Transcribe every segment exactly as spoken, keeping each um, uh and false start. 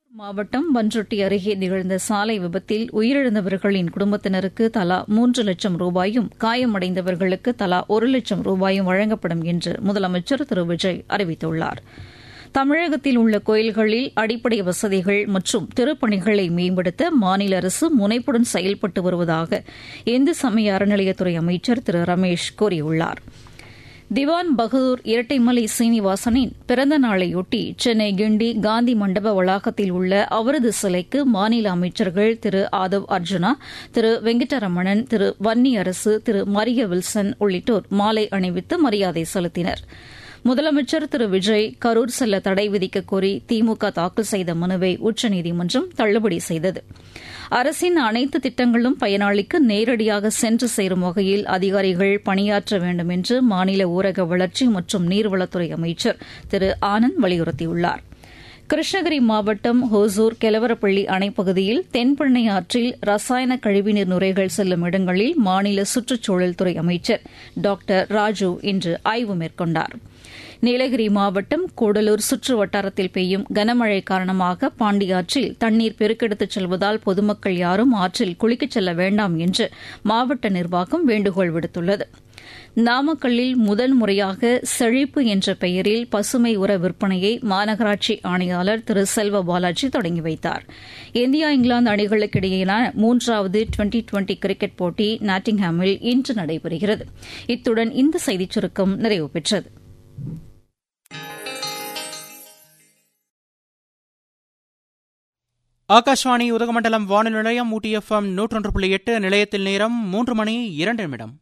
மாவட்டம் பண்ருட்டி அருகே நிகழ்ந்த சாலை விபத்தில் உயிரிழந்தவர்களின் குடும்பத்தினருக்கு தலா மூன்று லட்சம் ரூபாயும் காயமடைந்தவர்களுக்கு தலா ஒரு லட்சம் ரூபாயும் வழங்கப்படும் என்று முதலமைச்சர் திரு விஜய் அறிவித்துள்ளார். தமிழகத்தில் உள்ள கோயில்களில் அடிப்படை வசதிகள் மற்றும் திருப்பணிகளை மேம்படுத்த மாநில அரசு முனைப்புடன் செயல்பட்டு வருவதாக இந்து சமய அறநிலையத்துறை அமைச்சர் திரு ரமேஷ் கூறியுள்ளார். திவான் பகதூர் இரட்டைமலை சீனிவாசனின் பிறந்த நாளையொட்டி சென்னை கிண்டி காந்தி மண்டப வளாகத்தில் உள்ள அவரது சிலைக்கு மாநில அமைச்சர்கள் திரு ஆதவ் அர்ஜுனா, திரு வெங்கடரமணன், திரு வன்னியரசு, திரு மரிய வில்சன் உள்ளிட்டோர் மாலை அணிவித்து மரியாதை செலுத்தினர். முதலமைச்சர் திரு விஜய் கரூர் செல்ல தடை விதிக்கக் கோரி திமுக தாக்கல் செய்த மனுவை உச்சநீதிமன்றம் தள்ளுபடி செய்தது. அரசின் அனைத்து திட்டங்களும் பயனாளிக்கு நேரடியாக சென்று சேரும் வகையில் அதிகாரிகள் பணியாற்ற வேண்டும் என்று மாநில ஊரக வளர்ச்சி மற்றும் நீர்வளத்துறை அமைச்சர் திரு ஆனந்த் வலியுறுத்தியுள்ளார். கிருஷ்ணகிரி மாவட்டம் ஹோசூர் கெலவரப்பள்ளி அணைப்பகுதியில் தென்பெண்ணை ஆற்றில் ரசாயன கழிவுநீர் நுரைகள் செல்லும் இடங்களில் மாநில சுற்றுச்சூழல் துறை அமைச்சர் டாக்டர் ராஜு இன்று ஆய்வு மேற்கொண்டார். நீலகிரி மாவட்டம் கூடலூர் சுற்று வட்டாரத்தில் பெய்யும் கனமழை காரணமாக பாண்டியாற்றில் தண்ணீர் பெருக்கெடுத்துச் செல்வதால் பொதுமக்கள் யாரும் ஆற்றில் குளிக்கச் செல்ல வேண்டாம் என்று மாவட்ட நிர்வாகம் வேண்டுகோள் விடுத்துள்ளது. நாமக்கல்லில் முதன்முறையாக செழிப்பு என்ற பெயரில் பசுமை உர விற்பனையை மாநகராட்சி ஆணையாளர் திரு செல்வ பாலாஜி தொடங்கி வைத்தார். இந்தியா இங்கிலாந்து அணிகளுக்கிடையேயான மூன்றாவது டுவெண்டி டுவெண்டி கிரிக்கெட் போட்டி நாட்டிங்ஹாமில் இன்று நடைபெறுகிறது. இத்துடன் இந்த செய்திச் சுருக்கம் நிறைவு பெற்றது. ஆகாஷ்வாணி உதகமண்டலம் வானொலி நிலையம் ஊட்டி எஃப்எம் நூற்றொன்று புள்ளி எட்டு. நிலையத்தில் நேரம் மூன்று மணி இரண்டு நிமிடம்.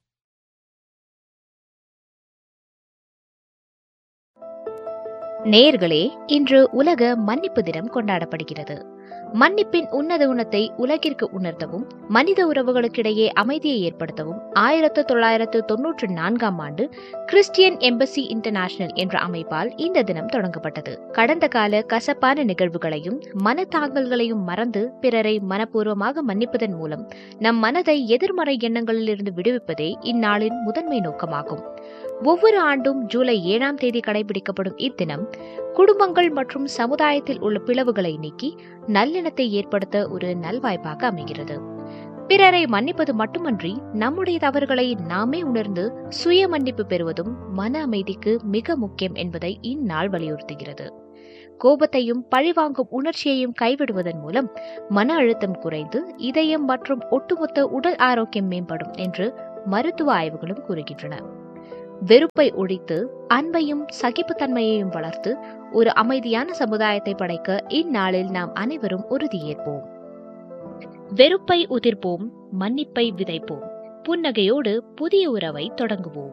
நேயர்களே, இன்று உலக மன்னிப்பு தினம் கொண்டாடப்படுகிறது. மன்னிப்பின் உன்னத குணத்தை உலகிற்கு உணர்த்தவும் மனித உறவுகளுக்கிடையே அமைதியை ஏற்படுத்தவும் ஆயிரத்து தொள்ளாயிரத்து தொன்னூற்றி நான்காம் ஆண்டு கிறிஸ்டியன் எம்பசி இன்டர்நேஷனல் என்ற அமைப்பால் இந்த தினம் தொடங்கப்பட்டது. கடந்த கால கசப்பான நிகழ்வுகளையும் மனத்தாங்கல்களையும் மறந்து பிறரை மனப்பூர்வமாக மன்னிப்பதன் மூலம் நம் மனதை எதிர்மறை எண்ணங்களிலிருந்து விடுவிப்பதே இந்நாளின் முதன்மை நோக்கமாகும். ஒவ்வொரு ஆண்டும் ஜூலை ஏழாம் தேதி கடைபிடிக்கப்படும் இத்தினம் குடும்பங்கள் மற்றும் சமுதாயத்தில் உள்ள பிளவுகளை நீக்கி நல்லெண்ணத்தை ஏற்படுத்த ஒரு நல்வாய்ப்பாக அமைகிறது. பிறரை மன்னிப்பது மட்டுமன்றி நம்முடைய தவறுகளை நாமே உணர்ந்து சுய மன்னிப்பு பெறுவதும் மன அமைதிக்கு மிக முக்கியம் என்பதை இந்நாள் வலியுறுத்துகிறது. கோபத்தையும் பழிவாங்கும் உணர்ச்சியையும் கைவிடுவதன் மூலம் மன அழுத்தம் குறைந்து இதயம் மற்றும் ஒட்டுமொத்த உடல் ஆரோக்கியம் மேம்படும் என்று மருத்துவ ஆய்வுகளும் கூறுகின்றன. வெறுப்பை ஒழித்து அன்பையும் சகிப்புத்தன்மையையும் வளர்த்து ஒரு அமைதியான சமுதாயத்தை படைக்க இந்நாளில் நாம் அனைவரும் உறுதியேற்போம். வெறுப்பை உதிர்ப்போம், மன்னிப்பை விதைப்போம், புன்னகையோடு புதிய உறவை தொடங்குவோம்.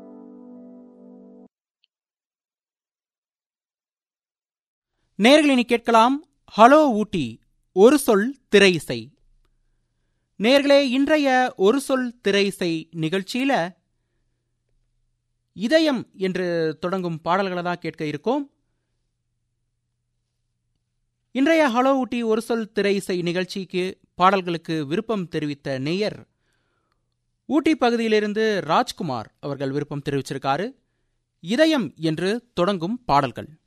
நேயர்களை கேட்கலாம் ஹலோ ஊட்டி ஒரு சொல் திரை இசை. நேயர்களே, இன்றைய ஒரு சொல் திரை இசை நிகழ்ச்சியில இதயம் என்று தொடங்கும் பாடல்களை தான் கேட்க இருக்கோம். இன்றைய ஹலோ ஊட்டி ஒரு சொல் திரை இசை நிகழ்ச்சிக்கு பாடல்களுக்கு விருப்பம் தெரிவித்த நேயர் ஊட்டி பகுதியிலிருந்து ராஜ்குமார் அவர்கள் விருப்பம் தெரிவிச்சிருக்காரு. இதயம் என்று தொடங்கும் பாடல்கள்.